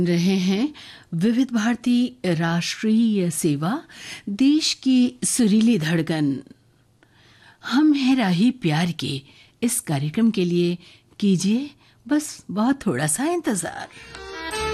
रहे हैं विविध भारती राष्ट्रीय सेवा, देश की सुरीली धड़कन। हम हैं राही प्यार के इस कार्यक्रम के लिए कीजिए बस बहुत थोड़ा सा इंतजार।